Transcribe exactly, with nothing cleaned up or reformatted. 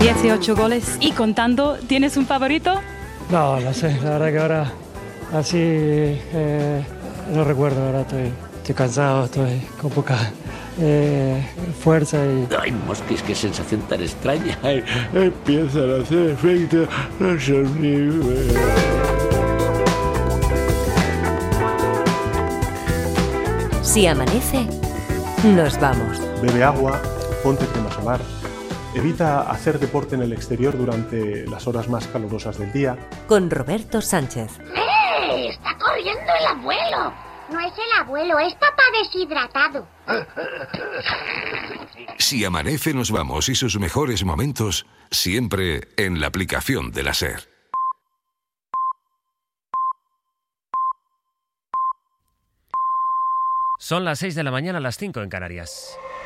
dieciocho goles y contando. ¿Tienes un favorito? No, no sé, la verdad que ahora así eh, no recuerdo, ahora estoy, estoy cansado, estoy con poca eh, fuerza y... Ay, Mosquis, qué sensación tan extraña. Empiezan a hacer efecto los sonidos. Si amanece, nos vamos. Bebe agua, ponte crema solar, evita hacer deporte en el exterior durante las horas más calurosas del día. Con Roberto Sánchez. ¡Eh! ¡Está corriendo el abuelo! No es el abuelo, es papá deshidratado. Si amanece, nos vamos y sus mejores momentos siempre en la aplicación de la SER. Son las seis de la mañana, las cinco en Canarias.